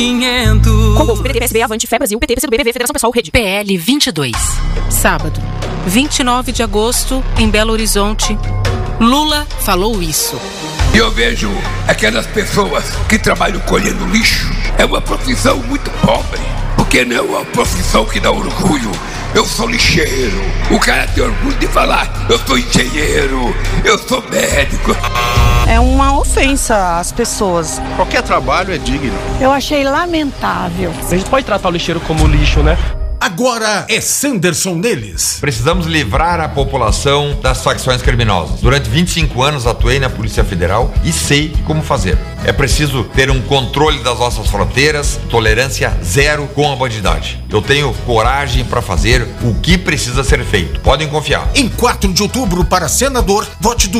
Composto PT, PSB, Avante, Fé Brasil, PT, PCdoB, PV, Federação Pessoal, Rede. PL 22. Sábado, 29 de agosto, em Belo Horizonte. Lula falou isso. E eu vejo aquelas pessoas que trabalham colhendo lixo. É uma profissão muito pobre, porque não é uma profissão que dá orgulho. Eu sou lixeiro. O cara tem orgulho de falar, eu sou engenheiro, eu sou médico. É uma ofensa às pessoas. Qualquer trabalho é digno. Eu achei lamentável. A gente pode tratar o lixeiro como lixo, né? Agora é Sanderson neles. Precisamos livrar a população das facções criminosas. Durante 25 anos atuei na Polícia Federal e sei como fazer. É preciso ter um controle das nossas fronteiras, tolerância zero com a bandidagem. Eu tenho coragem para fazer o que precisa ser feito. Podem confiar. Em 4 de outubro, para senador, vote do